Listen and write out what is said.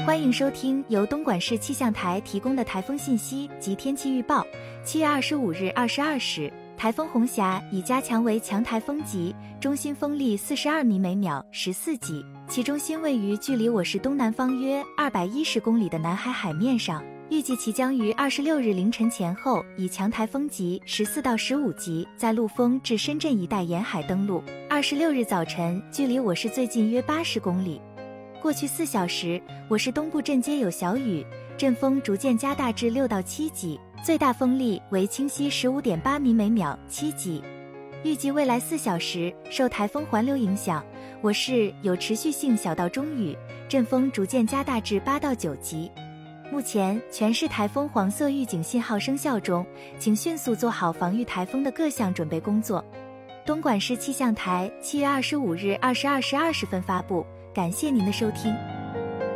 欢迎收听由东莞市气象台提供的台风信息及天气预报。7月25日22时，台风红霞已加强为强台风级，中心风力42米每秒14级，其中心位于距离我市东南方约210公里的南海海面上。预计其将于26日凌晨前后以强台风级14到15级在陆丰至深圳一带沿海登陆，26日早晨距离我市最近约80公里。过去4小时，我市东部阵街有小雨，阵风逐渐加大至6到7级，最大风力为清晰 15.8 米每秒7级。预计未来4小时，受台风环流影响，我市有持续性小到中雨，阵风逐渐加大至8到9级。目前全市台风黄色预警信号生效中，请迅速做好防御台风的各项准备工作。东莞市气象台7月25日22时20分发布，感谢您的收听。